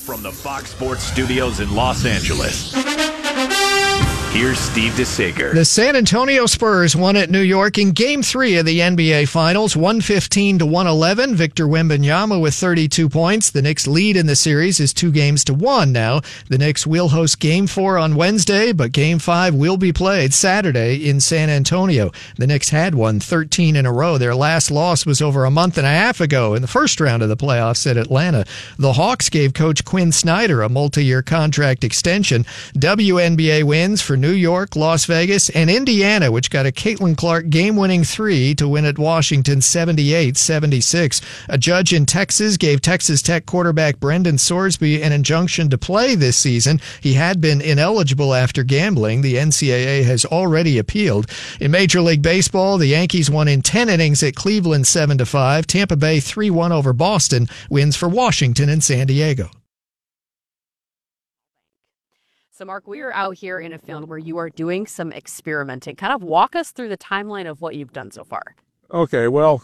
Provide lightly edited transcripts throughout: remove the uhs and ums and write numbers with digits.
From the Fox Sports Studios in Los Angeles, here's Steve DeSager. The San Antonio Spurs won at New York in Game 3 of the NBA Finals, 115-111. Victor Wembanyama with 32 points. The Knicks' lead in the series is 2-1 now. The Knicks will host Game 4 on Wednesday, but Game 5 will be played Saturday in San Antonio. The Knicks had won 13 in a row. Their last loss was over a month and a half ago in the first round of the playoffs at Atlanta. The Hawks gave Coach Quinn Snyder a multi-year contract extension. WNBA wins for New York, Las Vegas, and Indiana, which got a Caitlin Clark game-winning 3 to win at Washington 78-76. A judge in Texas gave Texas Tech quarterback Brendan Sorsby an injunction to play this season. He had been ineligible after gambling. The NCAA has already appealed. In Major League Baseball, the Yankees won in 10 innings at Cleveland 7-5. Tampa Bay 3-1 over Boston. Wins for Washington and San Diego. So, Mark, we are out here in a field where you are doing some experimenting. Kind of walk us through the timeline of what you've done so far. Okay, well,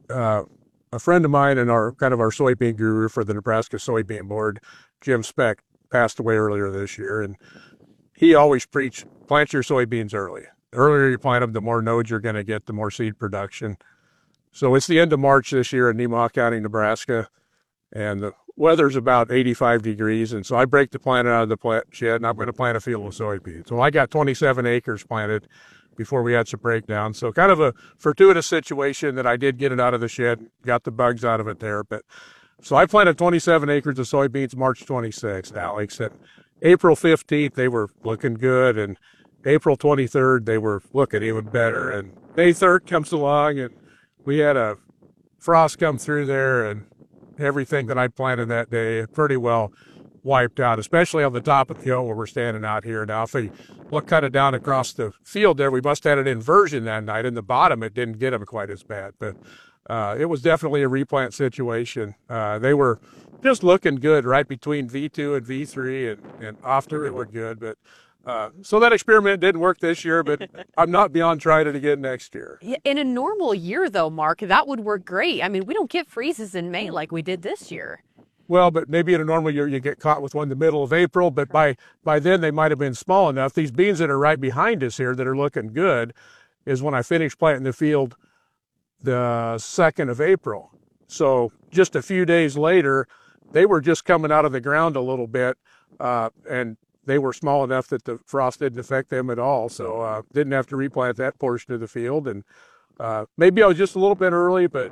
a friend of mine and our soybean guru for the Nebraska Soybean Board, Jim Speck, passed away earlier this year, and he always preached, plant your soybeans early. The earlier you plant them, the more nodes you're going to get, the more seed production. So it's the end of March this year in Nemaha County, Nebraska, and the weather's about 85 degrees, and so I break the plant out of the shed, and I'm going to plant a field of soybeans. So I got 27 acres planted before we had some breakdowns. So kind of a fortuitous situation that I did get it out of the shed, got the bugs out of it there. But so I planted 27 acres of soybeans March 26th, Alex. And April 15th, they were looking good, and April 23rd, they were looking even better. And May 3rd comes along, and we had a frost come through there, and everything that I planted that day pretty well wiped out, especially on the top of the hill where we're standing out here now. If we look kind of down across the field there, we must have had an inversion that night. In the bottom, it didn't get them quite as bad, but it was definitely a replant situation. They were just looking good right between V2 and V3, and after it were good, but so that experiment didn't work this year, but I'm not beyond trying it again next year. In a normal year, though, Mark, that would work great. I mean, we don't get freezes in May like we did this year. Well, but maybe in a normal year you get caught with one in the middle of April, but by then they might have been small enough. These beans that are right behind us here that are looking good is when I finished planting the field the 2nd of April. So just a few days later, they were just coming out of the ground a little bit, and they were small enough that the frost didn't affect them at all. So didn't have to replant that portion of the field. And maybe I was just a little bit early, but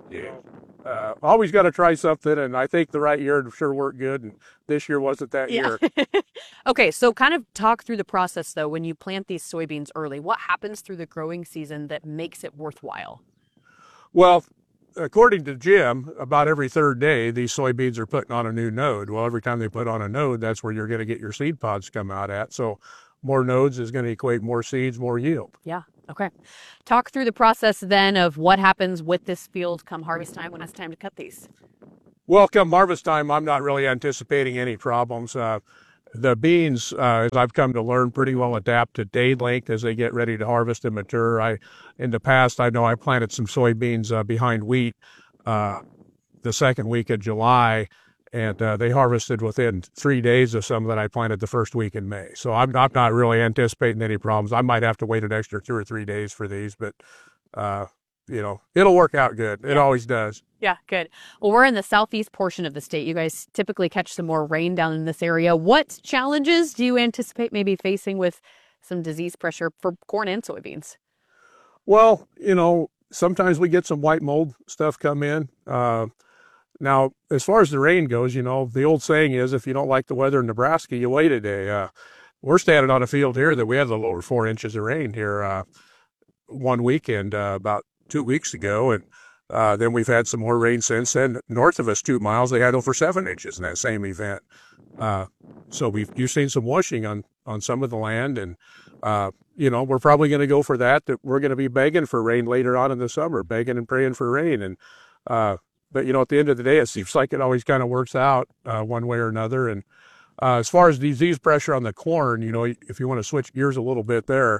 always got to try something. And I think the right year sure worked good. And this year wasn't that year. Okay, so kind of talk through the process, though, when you plant these soybeans early. What happens through the growing season that makes it worthwhile? Well, according to Jim, about every third day, these soybeans are putting on a new node. Well, every time they put on a node, that's where you're going to get your seed pods come out at. So more nodes is going to equate more seeds, more yield. Yeah. Okay. Talk through the process then of what happens with this field come harvest time when it's time to cut these. Well, come harvest time, I'm not really anticipating any problems. The beans, as I've come to learn, pretty well adapt to day length as they get ready to harvest and mature. In the past, I know I planted some soybeans behind wheat the second week of July, and they harvested within 3 days of some that I planted the first week in May. So I'm not really anticipating any problems. I might have to wait an extra 2 or 3 days for these, but it'll work out good. It always does. Yeah, good. Well, we're in the southeast portion of the state. You guys typically catch some more rain down in this area. What challenges do you anticipate maybe facing with some disease pressure for corn and soybeans? Well, sometimes we get some white mold stuff come in. Now, as far as the rain goes, the old saying is, if you don't like the weather in Nebraska, you wait a day. We're standing on a field here that we had a little over 4 inches of rain here one weekend about 2 weeks ago, and then we've had some more rain since then. North of us 2 miles, they had over 7 inches in that same event. So you've seen some washing on some of the land, and we're probably going to go for that we're going to be begging for rain later on in the summer, begging and praying for rain. And but at the end of the day, it seems like it always kind of works out one way or another. And as far as disease pressure on the corn, if you want to switch gears a little bit there,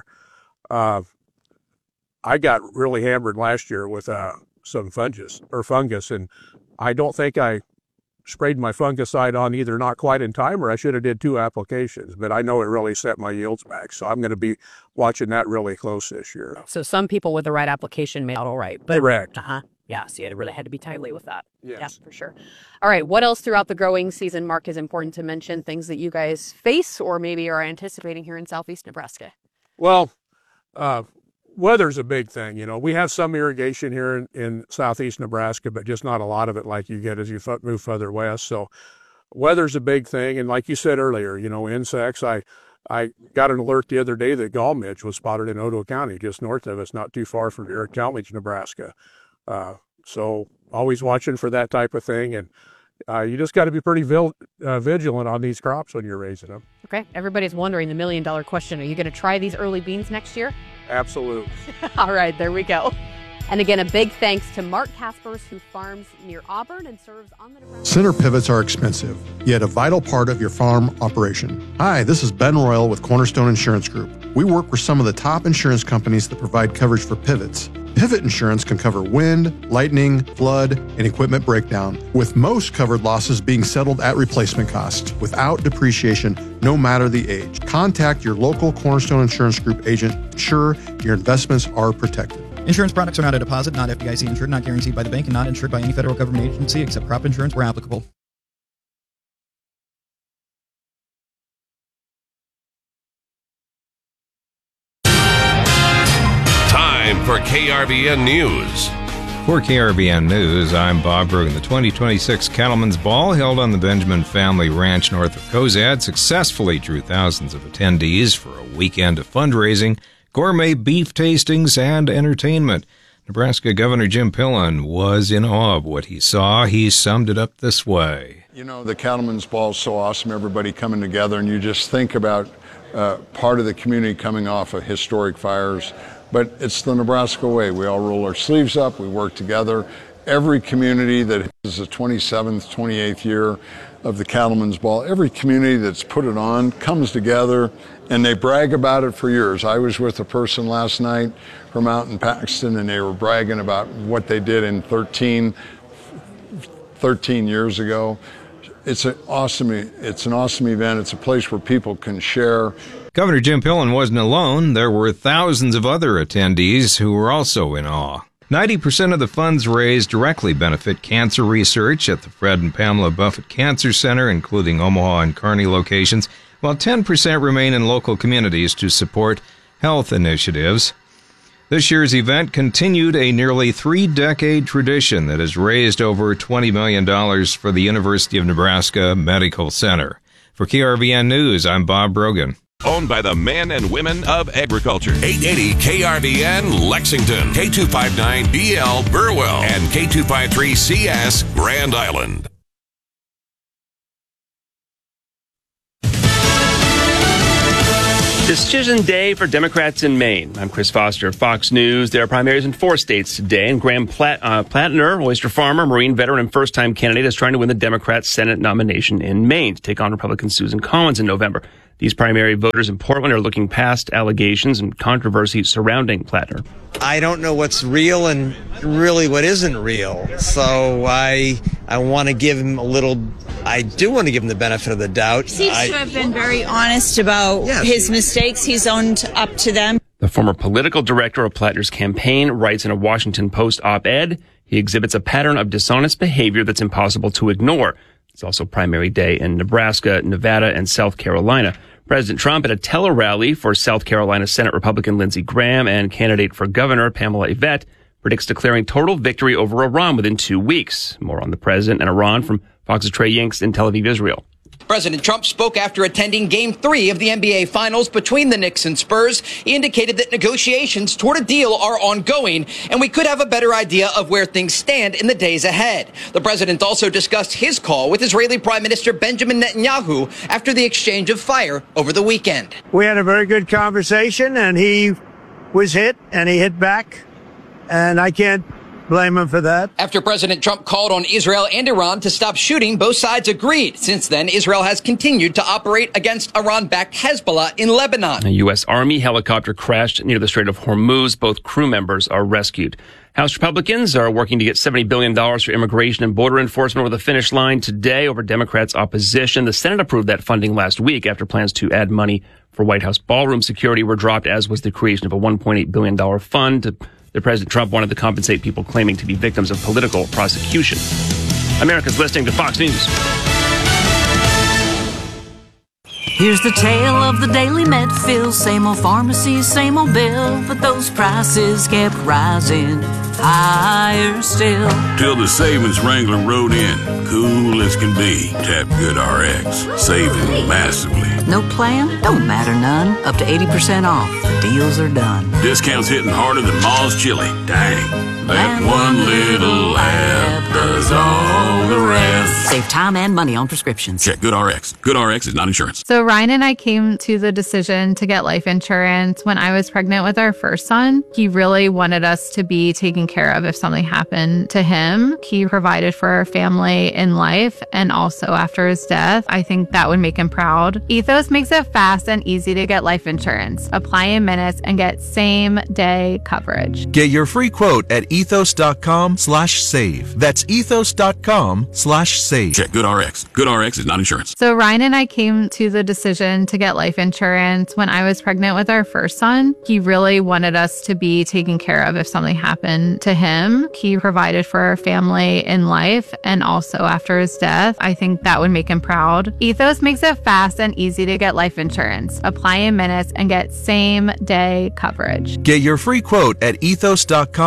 I got really hammered last year with some fungus, and I don't think I sprayed my fungicide on either not quite in time or I should have did 2 applications. But I know it really set my yields back. So I'm going to be watching that really close this year. So some people with the right application made out all right. But, correct. Yeah, so you really had to be timely with that. Yes. Yeah, for sure. All right, what else throughout the growing season, Mark, is important to mention? Things that you guys face or maybe are anticipating here in southeast Nebraska? Well, weather's a big thing. You know, we have some irrigation here in southeast Nebraska, but just not a lot of it like you get as you move further west. So weather's a big thing. And like you said earlier, you know, insects, I got an alert the other day that gall midge was spotted in Otoe County, just north of us, not too far from here, Talmadge, Nebraska. So always watching for that type of thing. And you just got to be pretty vigilant on these crops when you're raising them. Okay. Everybody's wondering the $1 million question. Are you going to try these early beans next year? Absolutely. All right, there we go. And again, a big thanks to Mark Kaspers, who farms near Auburn and serves on the Nebraska. Center pivots are expensive, yet a vital part of your farm operation. Hi, this is Ben Royal with Cornerstone Insurance Group. We work with some of the top insurance companies that provide coverage for pivots. Pivot insurance can cover wind, lightning, flood, and equipment breakdown, with most covered losses being settled at replacement cost without depreciation, no matter the age. Contact your local Cornerstone Insurance Group agent to ensure your investments are protected. Insurance products are not a deposit, not FDIC insured, not guaranteed by the bank, and not insured by any federal government agency except crop insurance where applicable. Time for KRBN News. For KRBN News, I'm Bob Brogan. The 2026 Cattlemen's Ball, held on the Benjamin Family Ranch north of Cozad, successfully drew thousands of attendees for a weekend of fundraising, gourmet beef tastings, and entertainment. Nebraska Governor Jim Pillen was in awe of what he saw. He summed it up this way. You know, the Cattlemen's Ball is so awesome, everybody coming together, and you just think about part of the community coming off of historic fires. But it's the Nebraska way. We all roll our sleeves up, we work together. Every community that is the 27th, 28th year of the Cattlemen's Ball, every community that's put it on comes together and they brag about it for years. I was with a person last night from out in Paxton and they were bragging about what they did in 13 years ago. It's an awesome event. It's a place where people can share. Governor Jim Pillen wasn't alone. There were thousands of other attendees who were also in awe. 90% of the funds raised directly benefit cancer research at the Fred and Pamela Buffett Cancer Center, including Omaha and Kearney locations, while 10% remain in local communities to support health initiatives. This year's event continued a nearly 3-decade tradition that has raised over $20 million for the University of Nebraska Medical Center. For KRVN News, I'm Bob Brogan. Owned by the men and women of agriculture. 880 KRVN Lexington, K259BL Burwell, and K253CS Grand Island. Decision day for Democrats in Maine. I'm Chris Foster, Fox News. There are primaries in 4 states today, and Graham Plattner, oyster farmer, Marine veteran, and first-time candidate, is trying to win the Democrat Senate nomination in Maine to take on Republican Susan Collins in November. These primary voters in Portland are looking past allegations and controversy surrounding Plattner. I don't know what's real and really what isn't real. So I want to give him I do want to give him the benefit of the doubt. He seems to have been very honest about his mistakes. He's owned up to them. The former political director of Plattner's campaign writes in a Washington Post op-ed, he exhibits a pattern of dishonest behavior that's impossible to ignore. It's also primary day in Nebraska, Nevada, and South Carolina. President Trump at a tele-rally for South Carolina Senate Republican Lindsey Graham and candidate for governor Pamela Yvette predicts declaring total victory over Iran within 2 weeks. More on the president and Iran from Fox's Trey Yanks in Tel Aviv, Israel. President Trump spoke after attending Game 3 of the NBA Finals between the Knicks and Spurs. He indicated that negotiations toward a deal are ongoing, and we could have a better idea of where things stand in the days ahead. The president also discussed his call with Israeli Prime Minister Benjamin Netanyahu after the exchange of fire over the weekend. We had a very good conversation, and he was hit, and he hit back. And I can't blame him for that. After President Trump called on Israel and Iran to stop shooting, both sides agreed. Since then, Israel has continued to operate against Iran-backed Hezbollah in Lebanon. A U.S. Army helicopter crashed near the Strait of Hormuz. Both crew members are rescued. House Republicans are working to get $70 billion for immigration and border enforcement over the finish line today over Democrats' opposition. The Senate approved that funding last week after plans to add money for White House ballroom security were dropped, as was the creation of a $1.8 billion fund that President Trump wanted to compensate people claiming to be victims of political prosecution. America's listening to Fox News. Here's the tale of the daily Medfill. Same old pharmacy, same old bill, but those prices kept rising higher still. Till the savings Wrangler rode in, cool as can be. Tap GoodRx, saving massively. No plan? Don't matter none. Up to 80% off. The deals are done. Discounts hitting harder than Ma's chili. Dang. That one little app does all the rest. Save time and money on prescriptions. Check GoodRx. GoodRx is not insurance. So Ryan and I came to the decision to get life insurance when I was pregnant with our first son. He really wanted us to be taken care of if something happened to him. He provided for our family in life and also after his death. I think that would make him proud. Ethos makes it fast and easy to get life insurance. Apply in minutes and get same-day coverage. Get your free quote at ethos.com/save. That's ethos.com/save. Check GoodRx. GoodRx is not insurance. So Ryan and I came to the decision to get life insurance when I was pregnant with our first son. He really wanted us to be taken care of if something happened to him. He provided for our family in life and also after his death. I think that would make him proud. Ethos makes it fast and easy to get life insurance. Apply in minutes and get same-day coverage. Get your free quote at ethos.com